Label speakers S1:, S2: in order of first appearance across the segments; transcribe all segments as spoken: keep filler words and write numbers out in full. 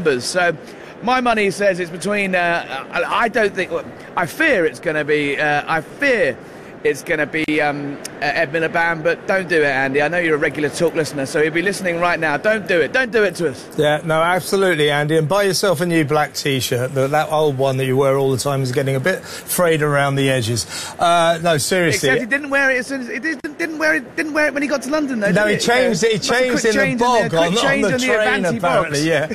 S1: numbers. So my money says it's between, uh, I don't think, I fear it's going to be, uh, I fear it's going to be um, Ed Miliband, but don't do it, Andy. I know you're a regular talk listener, so you'll be listening right now. Don't do it. Don't do it to us.
S2: Yeah, no, absolutely, Andy. And buy yourself a new black T-shirt. That, that old one that you wear all the time is getting a bit frayed around the edges. Uh, no, seriously.
S1: Except he didn't wear it as soon as he didn't, didn't wear it. Didn't wear it when he got to London, though.
S2: No, he
S1: it?
S2: changed it. He changed in the bog on, on the train, apparently. Yeah.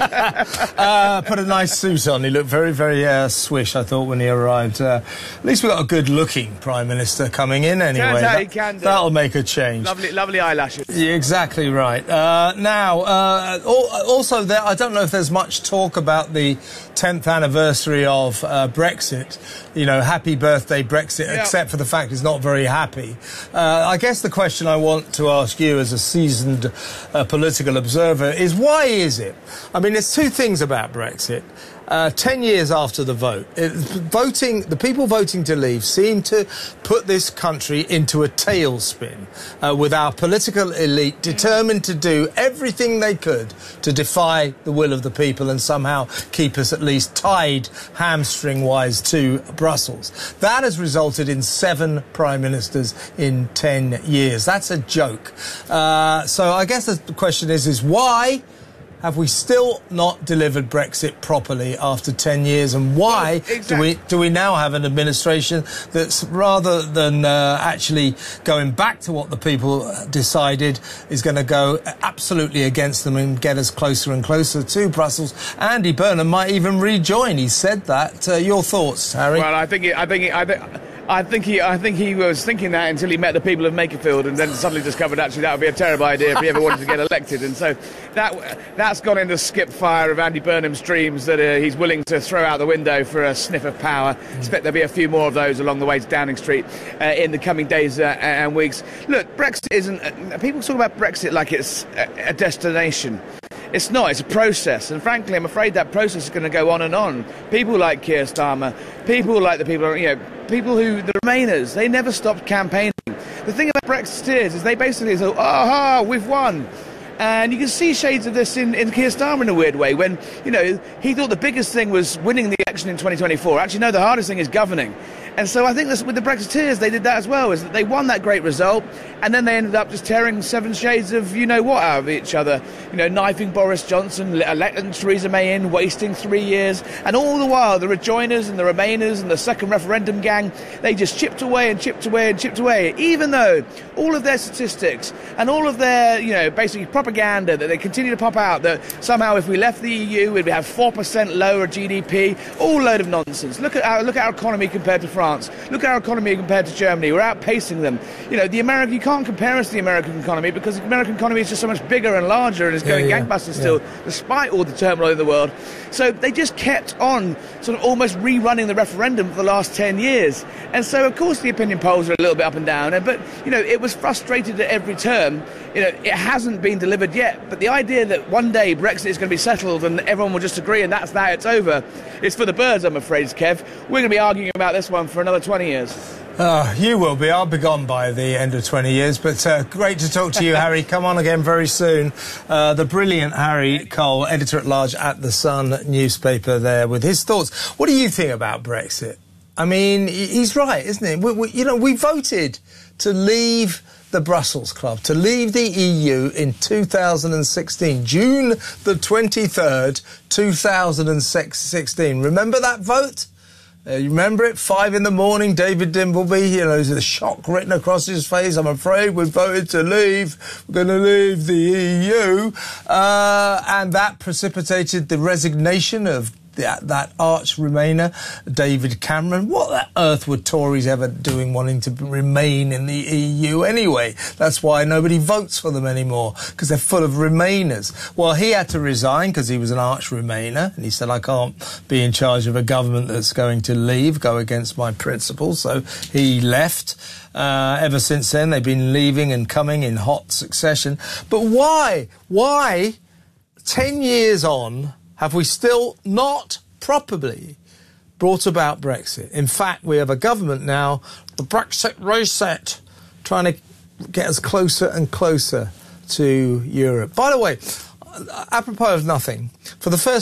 S2: uh, put a nice suit on. He looked very, very uh, swish, I thought, when he arrived. Uh, at least we got a good-looking Prime Minister coming in. Anyway,
S1: Turns out
S2: that,
S1: he can do.
S2: That'll make a change.
S1: Lovely, lovely eyelashes.
S2: Yeah, exactly right. Uh, now, uh, also, there, I don't know if there's much talk about the tenth anniversary of uh, Brexit. You know, happy birthday Brexit, yeah. Except for the fact it's not very happy. Uh, I guess the question I want to ask you as a seasoned uh, political observer is, why is it? I mean, there's two things about Brexit. Uh, ten years after the vote, it, voting, the people voting to leave seem to put this country into a tailspin, uh, with our political elite determined to do everything they could to defy the will of the people and somehow keep us at least tied hamstring-wise to Brussels. That has resulted in seven prime ministers in ten years. That's a joke. Uh, so I guess the question is, is why have we still not delivered Brexit properly after ten years? And why
S1: well, exactly.
S2: do we do we now have an administration that's, rather than uh, actually going back to what the people decided, is going to go absolutely against them and get us closer and closer to Brussels? Andy Burnham might even rejoin. He said that. Uh, your thoughts, Harry?
S1: Well, I think, I think, I think. I think he, I think he was thinking that until he met the people of Makerfield, and then suddenly discovered actually that would be a terrible idea if he ever wanted to get elected. And so that that's gone in the skip fire of Andy Burnham's dreams that uh, he's willing to throw out the window for a sniff of power. I expect there'll be a few more of those along the way to Downing Street uh, in the coming days uh, and weeks. Look, Brexit isn't. Uh, people talk about Brexit like it's a, a destination. It's not, it's a process, and frankly I'm afraid that process is going to go on and on. People like Keir Starmer, people like the people, you know, people who, the Remainers, they never stopped campaigning. The thing about Brexiteers is they basically say, aha, we've won. And you can see shades of this in, in Keir Starmer in a weird way, when, you know, he thought the biggest thing was winning the election in twenty twenty-four. Actually, no, the hardest thing is governing. And so I think this, with the Brexiteers, they did that as well, is that they won that great result, and then they ended up just tearing seven shades of you-know-what out of each other. You know, knifing Boris Johnson, electing Theresa May in, wasting three years, and all the while, the Rejoiners and the Remainers and the second referendum gang, they just chipped away and chipped away and chipped away, even though all of their statistics and all of their, you know, basically propaganda that they continue to pop out, that somehow if we left the E U, we'd have four percent lower G D P, all load of nonsense. Look at our, look at our economy compared to France. Look at our economy compared to Germany. We're outpacing them. You know, the American, you can't compare us to the American economy because the American economy is just so much bigger and larger and is going yeah, yeah, gangbusters yeah. still, despite all the turmoil in the world. So they just kept on sort of almost rerunning the referendum for the last ten years. And so, of course, the opinion polls are a little bit up and down. But, you know, it was frustrated at every turn. You know, it hasn't been delivered yet. But the idea that one day Brexit is going to be settled and everyone will just agree and that's that, it's over, it's for the birds, I'm afraid, Kev. We're going to be arguing about this one for another twenty years.
S2: Uh, you will be. I'll be gone by the end of twenty years. But uh, great to talk to you, Harry. Come on again very soon. Uh, the brilliant Harry Cole, editor-at-large at The Sun newspaper there with his thoughts. What do you think about Brexit? I mean, he's right, isn't he? We, we, you know, we voted to leave the Brussels Club, to leave the E U in two thousand sixteen, June the twenty-third, two thousand sixteen. Remember that vote? Uh, you remember it? Five in the morning, David Dimbleby, you know, there's a shock written across his face. I'm afraid we've voted to leave. We're going to leave the E U. Uh, and that precipitated the resignation of that, that arch Remainer, David Cameron. What on earth were Tories ever doing wanting to remain in the E U anyway? That's why nobody votes for them anymore, because they're full of Remainers. Well, he had to resign because he was an arch Remainer, and he said, I can't be in charge of a government that's going to leave, go against my principles, so he left. Uh, ever since then, they've been leaving and coming in hot succession. But why? Why, ten years on, have we still not properly brought about Brexit? In fact, we have a government now, the Brexit reset, trying to get us closer and closer to Europe. By the way, apropos of nothing, for the first